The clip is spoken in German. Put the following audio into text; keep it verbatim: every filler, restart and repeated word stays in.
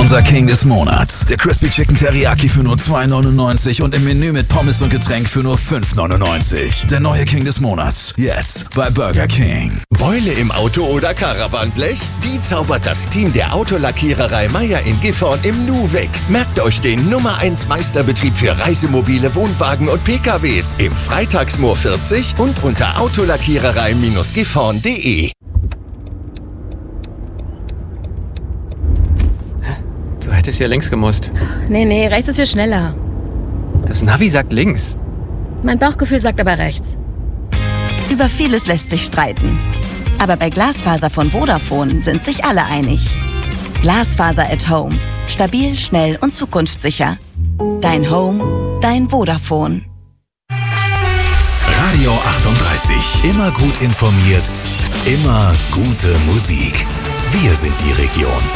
unser King des Monats. Der Crispy Chicken Teriyaki für nur zwei neunundneunzig und im Menü mit Pommes und Getränk für nur fünf neunundneunzig. Der neue King des Monats. Jetzt bei Burger King. Beule im Auto oder Caravanblech? Die zaubert das Team der Autolackiererei Meier in Gifhorn im Nu weg. Merkt euch den Nummer eins Meisterbetrieb für Reisemobile, Wohnwagen und P K Ws im Freitagsmoor vierzig und unter autolackiererei Gifhorn punkt de. Du hättest hier links gemusst. Nee, nee, rechts ist viel schneller. Das Navi sagt links. Mein Bauchgefühl sagt aber rechts. Über vieles lässt sich streiten. Aber bei Glasfaser von Vodafone sind sich alle einig. Glasfaser at Home. Stabil, schnell und zukunftssicher. Dein Home, dein Vodafone. Radio achtunddreißig. Immer gut informiert, immer gute Musik. Wir sind die Region.